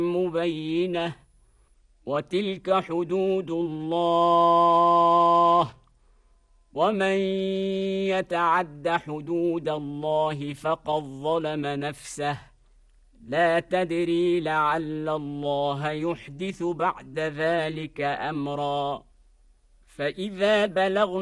مبينة وتلك حدود الله ومن يتعد حدود الله فقد ظلم نفسه لا تدري لعل الله يحدث بعد ذلك أمرا فإذا بلغن